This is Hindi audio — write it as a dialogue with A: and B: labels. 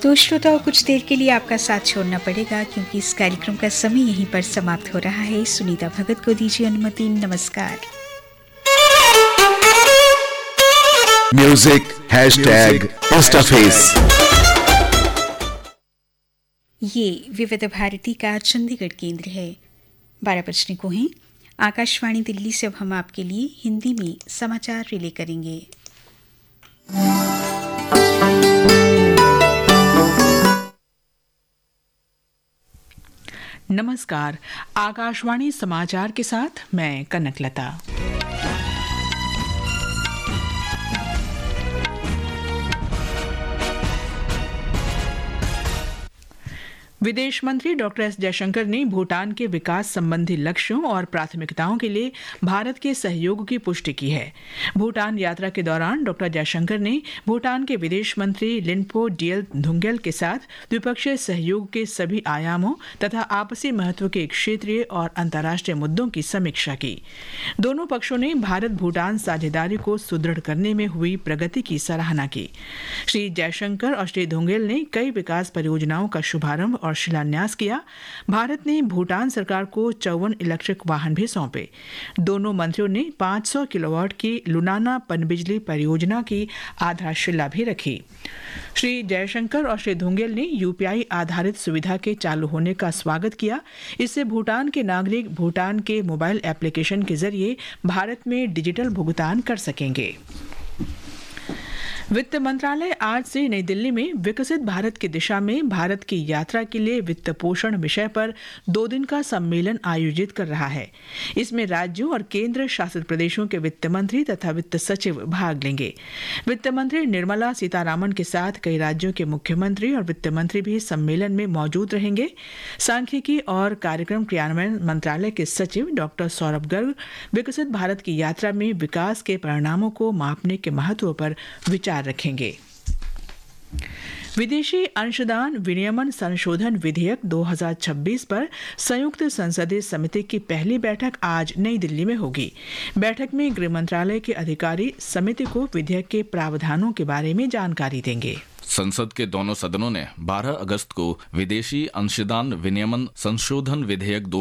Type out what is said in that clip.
A: तो श्रोताओं, कुछ देर के लिए आपका साथ छोड़ना पड़ेगा क्योंकि इस कार्यक्रम का समय यहीं पर समाप्त हो रहा है। सुनीता भगत को दीजिए अनुमति। नमस्कार।
B: म्यूजिक #इंस्टाफेस।
A: ये विविध भारती का चंडीगढ़ केंद्र है। 12 बजने को हैं। आकाशवाणी दिल्ली से अब हम आपके लिए हिंदी में समाचार रिले करेंगे।
C: नमस्कार। आकाशवाणी समाचार के साथ मैं कनकलता। विदेश मंत्री डॉक्टर एस जयशंकर ने भूटान के विकास संबंधी लक्ष्यों और प्राथमिकताओं के लिए भारत के सहयोग की पुष्टि की है। भूटान यात्रा के दौरान डॉक्टर जयशंकर ने भूटान के विदेश मंत्री लिनपो डियल धुंगेल के साथ द्विपक्षीय सहयोग के सभी आयामों तथा आपसी महत्व के क्षेत्रीय और अंतर्राष्ट्रीय मुद्दों की समीक्षा की। दोनों पक्षों ने भारत भूटान साझेदारी को सुदृढ़ करने में हुई प्रगति की सराहना की। श्री जयशंकर और श्री धुंगेल ने कई विकास परियोजनाओं का शुभारंभ और शिलान्यास किया। भारत ने भूटान सरकार को 54 इलेक्ट्रिक वाहन भी सौंपे। दोनों मंत्रियों ने 500 किलोवाट की लुनाना पनबिजली परियोजना की आधारशिला भी रखी। श्री जयशंकर और श्री धुंगेल ने यूपीआई आधारित सुविधा के चालू होने का स्वागत किया। इससे भूटान के नागरिक भूटान के मोबाइल एप्लीकेशन के जरिए भारत में डिजिटल भुगतान कर सकेंगे। वित्त मंत्रालय आज से नई दिल्ली में विकसित भारत की दिशा में भारत की यात्रा के लिए वित्त पोषण विषय पर 2 दिन का सम्मेलन आयोजित कर रहा है। इसमें राज्यों और केंद्र शासित प्रदेशों के वित्त मंत्री तथा वित्त सचिव भाग लेंगे। वित्त मंत्री निर्मला सीतारामन के साथ कई राज्यों के मुख्यमंत्री और वित्त मंत्री भी सम्मेलन में मौजूद रहेंगे। सांख्यिकी और कार्यक्रम क्रियान्वयन मंत्रालय के सचिव डॉक्टर सौरभ गर्ग विकसित भारत की यात्रा में विकास के परिणामों को मापने के महत्व पर विचार रखेंगे। विदेशी अंशदान विनियमन संशोधन विधेयक 2026 पर संयुक्त संसदीय समिति की पहली बैठक आज नई दिल्ली में होगी। बैठक में गृह मंत्रालय के अधिकारी समिति को विधेयक के प्रावधानों के बारे में जानकारी देंगे।
D: संसद के दोनों सदनों ने 12 अगस्त को विदेशी अंशदान विनियमन संशोधन विधेयक